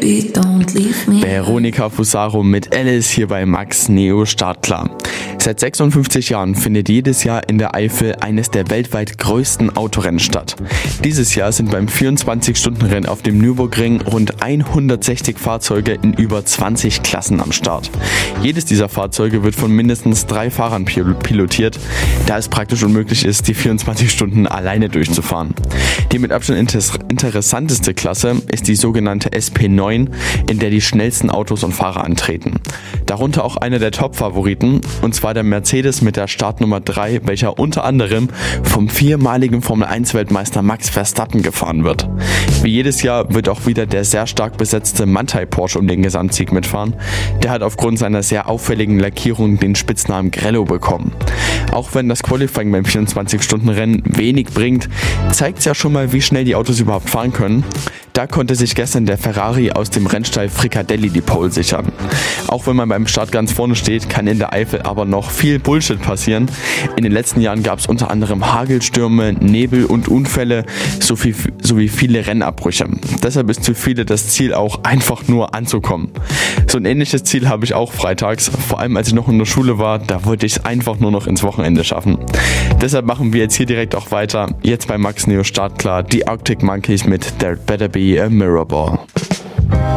baby, don't leave me. Veronica Fusaro mit Alice hier bei Max Neo Startklar. Seit 56 Jahren findet jedes Jahr in der Eifel eines der weltweit größten Autorennen statt. Dieses Jahr sind beim 24-Stunden-Rennen auf dem Nürburgring rund 160 Fahrzeuge in über 20 Klassen am Start. Jedes dieser Fahrzeuge wird von mindestens 3 Fahrern pilotiert, da es praktisch unmöglich ist, die 24 Stunden alleine durchzufahren. Die mit Abstand interessanteste Klasse ist die sogenannte SP9, in der die schnellsten Autos und Fahrer antreten. Darunter auch einer der Top-Favoriten, und zwar der Mercedes mit der Startnummer 3, welcher unter anderem vom 4-maligen Formel-1-Weltmeister Max Verstappen gefahren wird. Wie jedes Jahr wird auch wieder der sehr stark besetzte Manthey Porsche um den Gesamtsieg mitfahren. Der hat aufgrund seiner sehr auffälligen Lackierung den Spitznamen Grello bekommen. Auch wenn das Qualifying beim 24-Stunden-Rennen wenig bringt, zeigt es ja schon mal, wie schnell die Autos überhaupt fahren können. Da konnte sich gestern der Ferrari aus dem Rennstall Fricadelli die Pole sichern. Auch wenn man beim Start ganz vorne steht, kann in der Eifel aber noch viel Bullshit passieren. In den letzten Jahren gab es unter anderem Hagelstürme, Nebel und Unfälle sowie viele Rennabbrüche. Deshalb ist für viele das Ziel auch einfach nur anzukommen. So ein ähnliches Ziel habe ich auch freitags, vor allem als ich noch in der Schule war, da wollte ich es einfach nur noch ins Wochenende schaffen. Deshalb machen wir jetzt hier direkt auch weiter. Jetzt bei Max Neo Startklar, die Arctic Monkeys mit There Better Be a Mirror Ball.